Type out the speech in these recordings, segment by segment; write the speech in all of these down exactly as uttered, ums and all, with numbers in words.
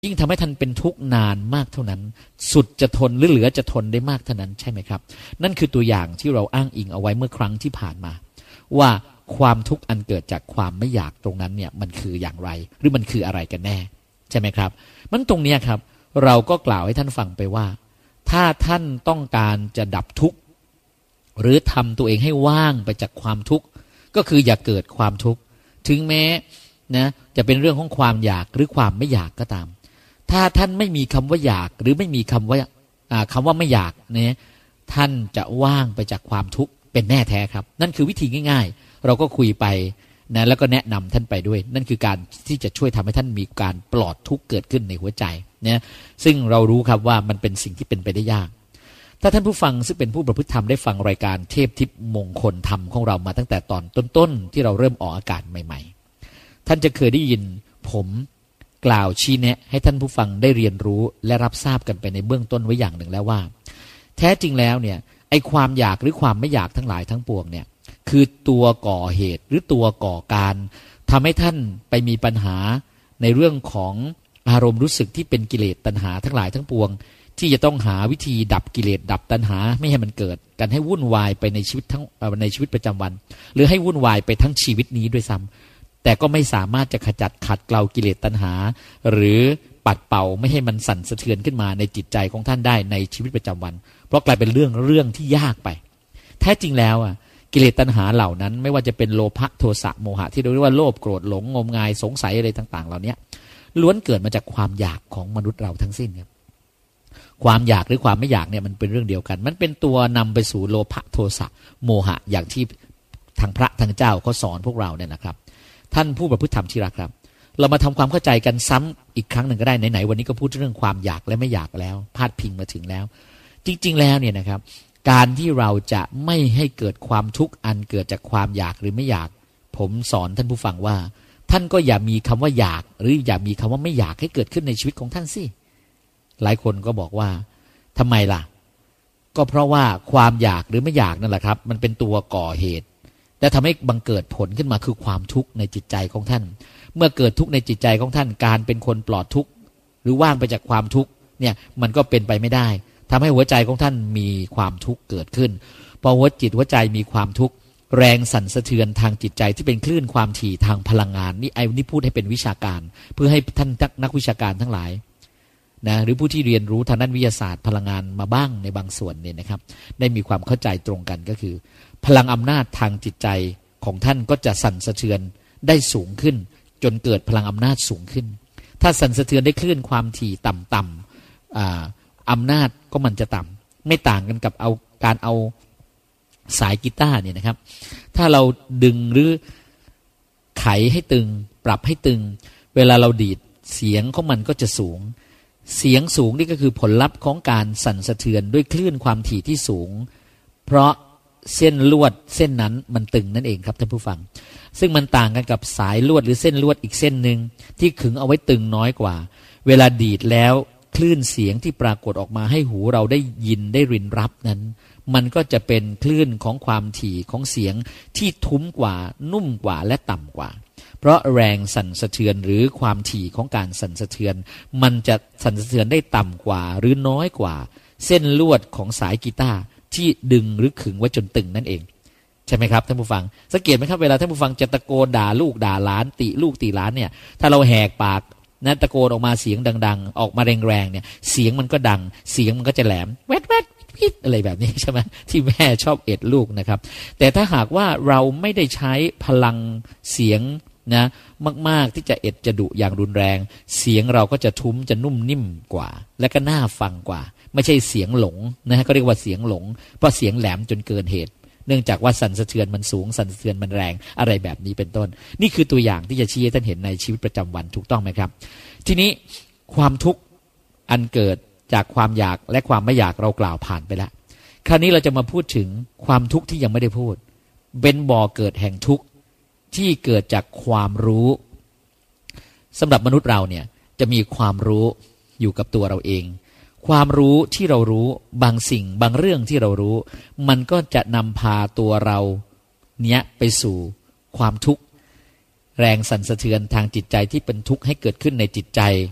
ยิ่งทำให้ท่านเป็นทุกข์นานมากเท่านั้นสุดจะทนหรือเหลือจะทนได้มากเท่านั้นใช่ไหมครับนั่นคือตัวอย่างที่เราอ้างอิงเอาไว้เมื่อครั้งที่ผ่านมาว่าความทุกข์อันเกิดจากความไม่อยากตรงนั้นเนี่ยมันคืออย่างไรหรือมันคืออะไรกันแน่ใช่ไหมครับมันตรงนี้ครับเราก็กล่าวให้ท่านฟังไปว่าถ้าท่านต้องการจะดับทุกข์หรือทำตัวเองให้ว่างไปจากความทุกข์ก็คืออย่าเกิดความทุกข์ถึงแม้นะจะเป็นเรื่องของความอยากหรือความไม่อยากก็ตามถ้าท่านไม่มีคำว่าอยากหรือไม่มีคำว่าคำว่าไม่อยากเนี่ยท่านจะว่างไปจากความทุกข์เป็นแน่แท้ครับนั่นคือวิธีง่ายๆเราก็คุยไปนะแล้วก็แนะนำท่านไปด้วยนั่นคือการที่จะช่วยทำให้ท่านมีการปลอดทุกข์เกิดขึ้นในหัวใจนะซึ่งเรารู้ครับว่ามันเป็นสิ่งที่เป็นไปได้ยากถ้าท่านผู้ฟังซึ่งเป็นผู้ประพฤติธรรมได้ฟังรายการเทพทิพย์มงคลธรรมของเรามาตั้งแต่ตอนต้นๆที่เราเริ่มออกอากาศใหม่ๆท่านจะเคยได้ยินผมกล่าวชี้แนะให้ท่านผู้ฟังได้เรียนรู้และรับทราบกันไปในเบื้องต้นไว้อย่างหนึ่งแล้วว่าแท้จริงแล้วเนี่ยไอ้ความอยากหรือความไม่อยากทั้งหลายทั้งปวงเนี่ยคือตัวก่อเหตุหรือตัวก่อการทำให้ท่านไปมีปัญหาในเรื่องของอารมณ์รู้สึกที่เป็นกิเลสตัณหาทั้งหลายทั้งปวงที่จะต้องหาวิธีดับกิเลสดับตัณหาไม่ให้มันเกิดกันให้วุ่นวายไปในชีวิตทั้งในชีวิตประจำวันหรือให้วุ่นวายไปทั้งชีวิตนี้ด้วยซ้ำแต่ก็ไม่สามารถจะขจัดขัดเกลากิเลสตัณหาหรือปัดเป่าไม่ให้มันสั่นสะเทือนขึ้นมาในจิตใจของท่านได้ในชีวิตประจำวันเพราะกลายเป็นเรื่องเรื่องที่ยากไปแท้จริงแล้วอ่ะกิเลสตัณหาเหล่านั้นไม่ว่าจะเป็นโลภะโทสะโมหะที่เรียกว่าโลภโกรธหลงงมงายสงสัยอะไรต่างๆเหล่านี้ล้วนเกิดมาจากความอยากของมนุษย์เราทั้งสิ้นครับความอยากหรือความไม่อยากเนี่ยมันเป็นเรื่องเดียวกันมันเป็นตัวนำไปสู่โลภะโทสะโมหะอย่างที่ทางพระทางเจ้าเขาสอนพวกเราเนี่ยนะครับท่านผู้ประพฤติธรรมที่รักครับเรามาทำความเข้าใจกันซ้ำอีกครั้งหนึ่งก็ได้ไหนๆวันนี้ก็พูดเรื่องความอยากและไม่อยากแล้วพาดพิงมาถึงแล้วจริงๆแล้วเนี่ยนะครับการที่เราจะไม่ให้เกิดความทุกข์อันเกิดจากความอยากหรือไม่อยากผมสอนท่านผู้ฟังว่าท่านก็อย่ามีคำว่าอยากหรืออย่ามีคำว่าไม่อยากให้เกิดขึ้นในชีวิตของท่านสิหลายคนก็บอกว่าทำไมล่ะก็เพราะว่าความอยากหรือไม่อยากนั่นแหละครับมันเป็นตัวก่อเหตุและทำให้บังเกิดผลขึ้นมาคือความทุกข์ในจิตใจของท่านเมื่อเกิดทุกข์ในจิตใจของท่านการเป็นคนปลอดทุกข์หรือว่างไปจากความทุกข์เนี่ยมันก็เป็นไปไม่ได้ทำให้หัวใจของท่านมีความทุกข์เกิดขึ้นพอหัวจิตหัวใจมีความทุกข์แรงสั่นสะเทือนทางจิตใจที่เป็นคลื่นความถี่ทางพลังงานนี่ไอ้นี่พูดให้เป็นวิชาการเพื่อให้ท่านนักวิชาการทั้งหลายนะหรือผู้ที่เรียนรู้ทางด้านวิทยาศาสตร์พลังงานมาบ้างในบางส่วนเนี่ยนะครับได้มีความเข้าใจตรงกันก็คือพลังอำนาจทางจิตใจของท่านก็จะสั่นสะเทือนได้สูงขึ้นจนเกิดพลังอำนาจสูงขึ้นถ้าสั่นสะเทือนได้คลื่นความถี่ต่ำๆอำนาจก็มันจะต่ำไม่ต่างกันกับเอาการเอาสายกีตาร์เนี่ยนะครับถ้าเราดึงหรือไขให้ตึงปรับให้ตึงเวลาเราดีดเสียงของมันก็จะสูงเสียงสูงนี่ก็คือผลลัพธ์ของการสั่นสะเทือนด้วยคลื่นความถี่ที่สูงเพราะเส้นลวดเส้นนั้นมันตึงนั่นเองครับท่านผู้ฟังซึ่งมันต่างกันกับสายลวดหรือเส้นลวดอีกเส้นหนึ่งที่ขึงเอาไว้ตึงน้อยกว่าเวลาดีดแล้วคลื่นเสียงที่ปรากฏออกมาให้หูเราได้ยินได้รินรับนั้นมันก็จะเป็นคลื่นของความถี่ของเสียงที่ทุ้มกว่านุ่มกว่าและต่ำกว่าเพราะแรงสั่นสะเทือนหรือความถี่ของการสั่นสะเทือนมันจะสั่นสะเทือนได้ต่ำกว่าหรือน้อยกว่าเส้นลวดของสายกีตาร์ที่ดึงหรือขึงไว้จนตึงนั่นเองใช่ไหมครับท่านผู้ฟังสังเกตไหมครับเวลาท่านผู้ฟังจะตะโกนด่าลูกด่าหลานติลูกติหลานเนี่ยถ้าเราแหกปากนะตะโกนออกมาเสียงดังๆออกมาแรงๆเนี่ยเสียงมันก็ดังเสียงมันก็จะแหลมแวดแวดพิษอะไรแบบนี้ใช่ไหมที่แม่ชอบเอ็ดลูกนะครับแต่ถ้าหากว่าเราไม่ได้ใช้พลังเสียงนะมากๆที่จะเอ็ดจะดุอย่างรุนแรงเสียงเราก็จะทุ้มจะนุ่มนิ่มกว่าและก็น่าฟังกว่าไม่ใช่เสียงหลงนะฮะก็เรียกว่าเสียงหลงเพราะเสียงแหลมจนเกินเหตุเนื่องจากว่าสั่นสะเทือนมันสูงสั่นสะเทือนมันแรงอะไรแบบนี้เป็นต้นนี่คือตัวอย่างที่จะชี้ให้ท่านเห็นในชีวิตประจำวันถูกต้องไหมครับทีนี้ความทุกข์อันเกิดจากความอยากและความไม่อยากเรากล่าวผ่านไปแล้วคราวนี้เราจะมาพูดถึงความทุกข์ที่ยังไม่ได้พูดเป็นบ่อเกิดแห่งทุกข์ที่เกิดจากความรู้สำหรับมนุษย์เราเนี่ยจะมีความรู้อยู่กับตัวเราเองความรู้ที่เรารู้บางสิ่งบางเรื่องที่เรารู้มันก็จะนำพาตัวเราเนี้ยไปสู่ความทุกข์แรงสั่นสะเทือนทางจิตใจที่เป็นทุกข์ให้เกิดขึ้นในจิตใจ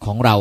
ของเรา